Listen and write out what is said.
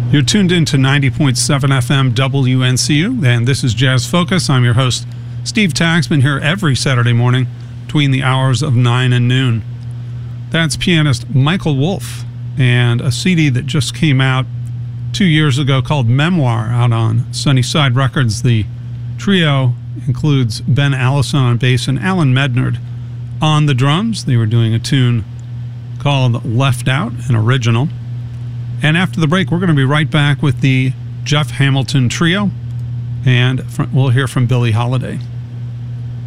You're tuned in to 90.7 FM WNCU, and this is Jazz Focus. I'm your host, Steve Taxman, here every Saturday morning between the hours of 9 and noon. That's pianist Michael Wolff, and a CD that just came out 2 years ago called Memoir, out on Sunnyside Records. The trio includes Ben Allison on bass and Alan Mednard on the drums. They were doing a tune called Left Out, an original. And after the break, we're going to be right back with the Jeff Hamilton Trio, and we'll hear from Billie Holiday.